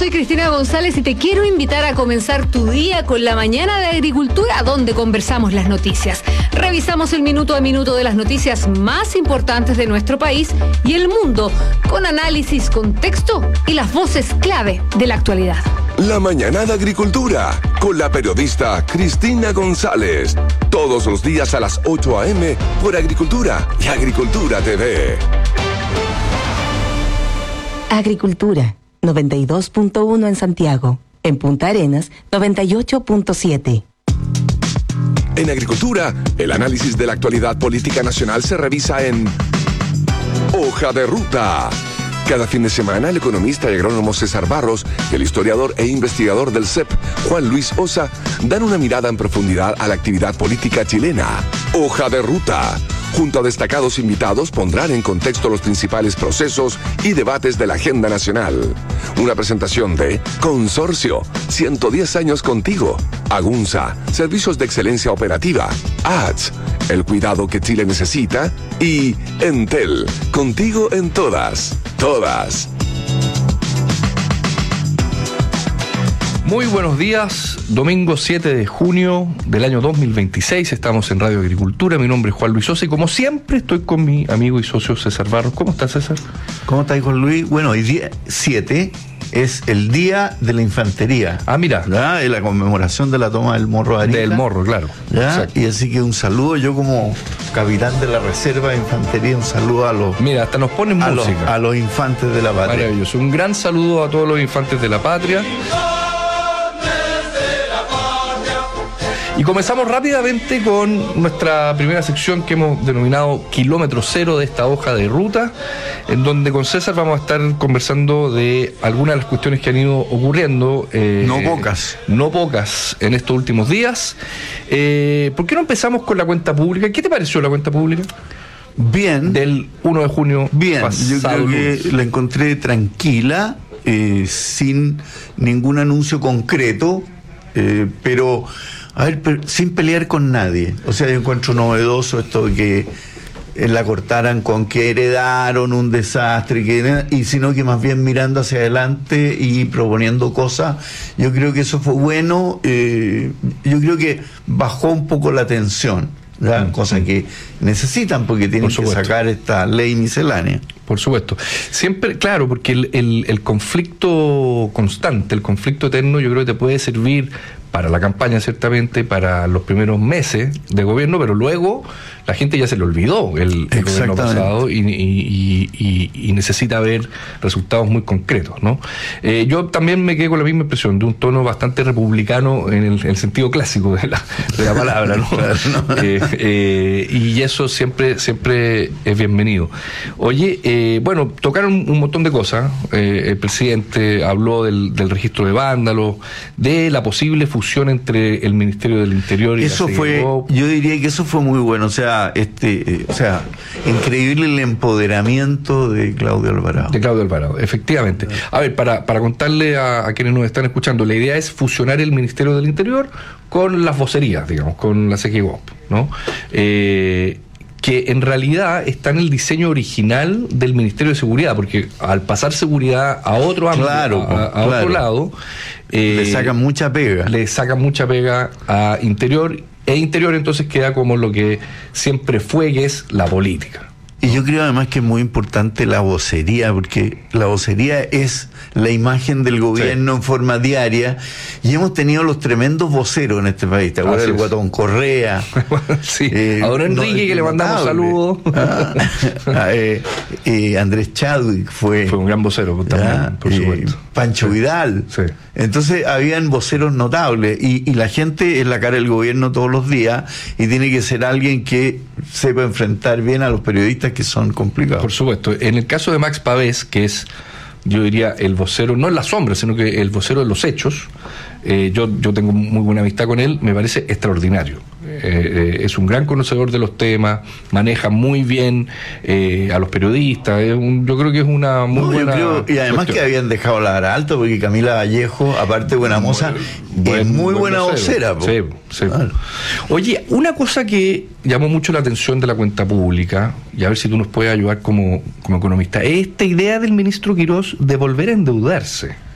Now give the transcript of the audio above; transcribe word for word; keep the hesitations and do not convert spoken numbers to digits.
Soy Cristina González y te quiero invitar a comenzar tu día con la mañana de Agricultura, donde conversamos las noticias. Revisamos el minuto a minuto de las noticias más importantes de nuestro país y el mundo, con análisis, contexto y las voces clave de la actualidad. La mañana de Agricultura, con la periodista Cristina González. Todos los días a las ocho a eme por Agricultura y Agricultura T V. Agricultura, noventa y dos punto uno en Santiago. En Punta Arenas, noventa y ocho punto siete. En Agricultura, el análisis de la actualidad política nacional se revisa en Hoja de Ruta. Cada fin de semana, el economista y agrónomo César Barros y el historiador e investigador del C E P, Juan Luis Osa, dan una mirada en profundidad a la actividad política chilena. Hoja de Ruta. Junto a destacados invitados, pondrán en contexto los principales procesos y debates de la agenda nacional. Una presentación de Consorcio, ciento diez años contigo. Agunza, Servicios de Excelencia Operativa. A D S, el cuidado que Chile necesita. Y Entel, contigo en todas, todas. Muy buenos días, domingo siete de junio del año dos mil veintiséis, estamos en Radio Agricultura, mi nombre es Juan Luis Osa y como siempre estoy con mi amigo y socio César Barros. ¿Cómo estás, César? ¿Cómo estás, Juan Luis? Bueno, hoy día siete es el Día de la Infantería. Ah, mira. ¿Ya? Es la conmemoración de la toma del Morro de Arica. Del Morro, claro. ¿Ya? Y así que un saludo, yo como capitán de la Reserva de Infantería, un saludo a los... Mira, hasta nos ponen a música. Los, a los infantes de la patria. Maravilloso, un gran saludo a todos los infantes de la patria. Y comenzamos rápidamente con nuestra primera sección que hemos denominado Kilómetro Cero de esta hoja de ruta, en donde con César vamos a estar conversando de algunas de las cuestiones que han ido ocurriendo. Eh, no pocas. No pocas en estos últimos días. Eh, ¿Por qué no empezamos con la cuenta pública? ¿Qué te pareció la cuenta pública? Bien. Del uno de junio Bien, pasado. Yo creo lunes. que la encontré tranquila, eh, sin ningún anuncio concreto, eh, pero... A ver, pero sin pelear con nadie. O sea, yo encuentro novedoso esto de que eh, la cortaran con que heredaron un desastre, que, y sino que más bien mirando hacia adelante y proponiendo cosas. Yo creo que eso fue bueno. Eh, yo creo que bajó un poco la tensión, ¿verdad? Mm. Cosa que necesitan porque tienen que sacar esta ley miscelánea. Por supuesto. Siempre, claro, porque el, el, el conflicto constante, el conflicto eterno, yo creo que te puede servir para la campaña, ciertamente, para los primeros meses de gobierno, pero luego la gente ya se le olvidó el, el gobierno pasado y, y, y, y necesita ver resultados muy concretos, ¿no? Eh, yo también me quedé con la misma impresión, de un tono bastante republicano en el, en el sentido clásico de la, de la palabra, ¿no? Claro, ¿no? Eh, eh, y eso siempre, siempre es bienvenido. Oye, eh, bueno, tocaron un montón de cosas. Eh, el presidente habló del, del registro de vándalos, de la posible fusión entre el Ministerio del Interior y eso la fue, yo diría que eso fue muy bueno, o sea, este, eh, o sea, increíble el empoderamiento de Claudio Alvarado. De Claudio Alvarado, efectivamente. A ver, para, para contarle a, a quienes nos están escuchando, la idea es fusionar el Ministerio del Interior con las vocerías, digamos, con la C G I G O P, ¿no? Eh, que en realidad está en el diseño original del Ministerio de Seguridad, porque al pasar seguridad a otro ámbito, claro, a, a claro. otro lado, eh, le sacan mucha pega. Le sacan mucha pega a Interior, e Interior entonces queda como lo que siempre fue, que es la política. Y yo creo además que es muy importante la vocería, porque la vocería es la imagen del gobierno, sí, en forma diaria, y hemos tenido los tremendos voceros en este país. ¿Te acuerdas del Guatón Correa? Sí, eh, a don Enrique, no, que le mandamos saludos. Ah, eh, eh, Andrés Chadwick fue... Fue un gran vocero también, ah, por supuesto. Eh, Pancho sí. Vidal. Sí. Entonces habían voceros notables, y, y la gente es la cara del gobierno todos los días, y tiene que ser alguien que sepa enfrentar bien a los periodistas que son complicados. Por supuesto. En el caso de Max Pavés, que es, yo diría, el vocero, no en la sombra, sino que el vocero de los hechos, eh, yo, yo tengo muy buena amistad con él, me parece extraordinario. Eh, eh, es un gran conocedor de los temas, maneja muy bien eh, a los periodistas, es un, yo creo que es una muy no, buena creo, y además cuestión. Que habían dejado la vara alta, porque Camila Vallejo, aparte de buena moza, buen, es muy buen buena vocera. Sí, sí. Claro. Oye, una cosa que llamó mucho la atención de la cuenta pública, y a ver si tú nos puedes ayudar como, como economista, es esta idea del ministro Quirós de volver a endeudarse.